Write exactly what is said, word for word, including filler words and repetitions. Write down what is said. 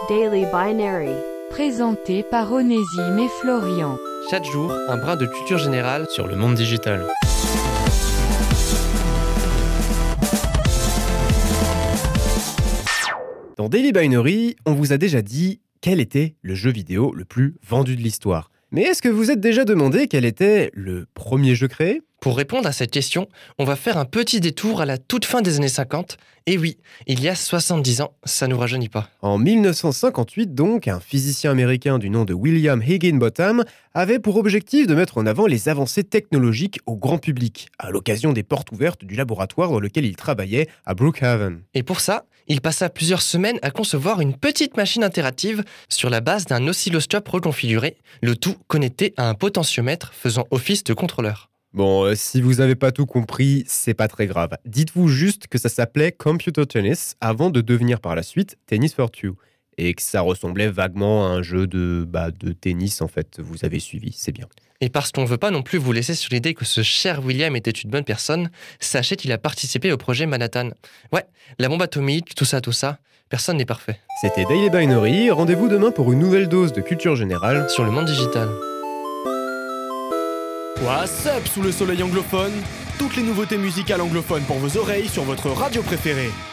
Daily Binary. Présenté par Onésime et Florian. Chaque jour, un brin de culture générale sur le monde digital. Dans Daily Binary, on vous a déjà dit quel était le jeu vidéo le plus vendu de l'histoire. Mais est-ce que vous êtes déjà demandé quel était le premier jeu créé ? Pour répondre à cette question, on va faire un petit détour à la toute fin des années cinquante. Et oui, il y a soixante-dix ans, ça nous rajeunit pas. En mille neuf cent cinquante-huit donc, un physicien américain du nom de William Higginbotham avait pour objectif de mettre en avant les avancées technologiques au grand public, à l'occasion des portes ouvertes du laboratoire dans lequel il travaillait à Brookhaven. Et pour ça, il passa plusieurs semaines à concevoir une petite machine interactive sur la base d'un oscilloscope reconfiguré, le tout connecté à un potentiomètre faisant office de contrôleur. Bon, euh, si vous n'avez pas tout compris, c'est pas très grave. Dites-vous juste que ça s'appelait Computer Tennis avant de devenir par la suite Tennis for Two. Et que ça ressemblait vaguement à un jeu de, bah, de tennis, en fait. Vous avez suivi, c'est bien. Et parce qu'on ne veut pas non plus vous laisser sur l'idée que ce cher William était une bonne personne, sachez qu'il a participé au projet Manhattan. Ouais, la bombe atomique, tout ça, tout ça, personne n'est parfait. C'était Daily Binary, rendez-vous demain pour une nouvelle dose de culture générale sur le monde digital. What's up sous le soleil anglophone? Toutes les nouveautés musicales anglophones pour vos oreilles sur votre radio préférée.